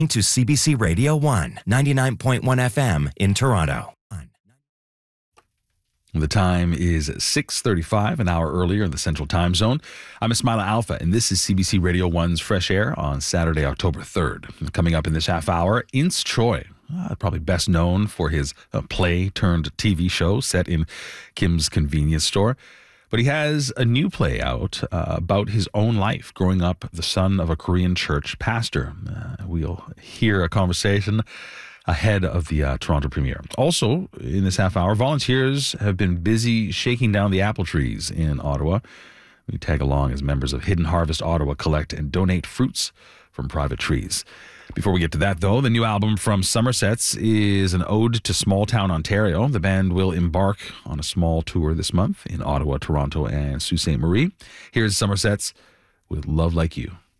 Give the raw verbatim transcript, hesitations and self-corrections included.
To C B C Radio one, ninety-nine point one F M in Toronto. The time is six thirty-five, an hour earlier in the Central Time Zone. I'm Ismaila Alpha, and this is C B C Radio one's Fresh Air on Saturday, October third. Coming up in this half hour, Ins Choi, uh, probably best known for his uh, play-turned-T V show set in Kim's Convenience Store. But he has a new play out uh, about his own life, growing up the son of a Korean church pastor. Uh, we'll hear a conversation ahead of the uh, Toronto premiere. Also, in this half hour, volunteers have been busy shaking down the apple trees in Ottawa. We tag along as members of Hidden Harvest Ottawa collect and donate fruits from private trees. Before we get to that, though, the new album from Somersets is an ode to small-town Ontario. The band will embark on a small tour this month in Ottawa, Toronto, and Sault Ste. Marie. Here's Somersets with Love Like You.